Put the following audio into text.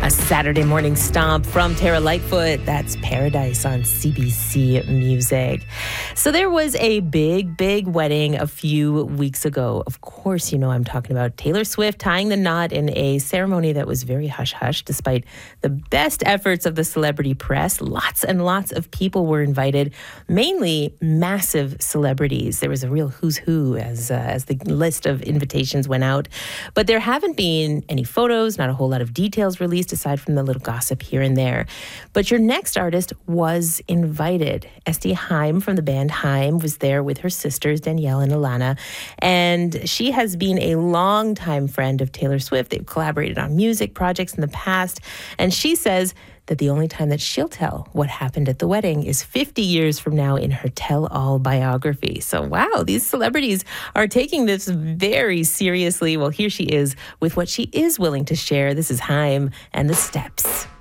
A Saturday morning stomp from Tara Lightfoot. That's Paradise on CBC Music. So there was a big wedding a few weeks ago. Of course, you know I'm talking about Taylor Swift tying the knot in a ceremony that was very hush-hush despite the best efforts of the celebrity press. Lots and lots of people were invited, mainly massive celebrities. There was a real who's who as the list of invitations went out. But there haven't been any photos, not a whole lot of details released aside from the little gossip here and there. But your next artist was invited. Esty Haim from the band Haim was there with her sisters, Danielle and Alana. And she has been a longtime friend of Taylor Swift. They've collaborated on music projects in the past. And she says that the only time that she'll tell what happened at the wedding is 50 years from now in her tell-all biography. So, wow, these celebrities are taking this very seriously. Well, here she is with what she is willing to share. This is Haim and the Steps.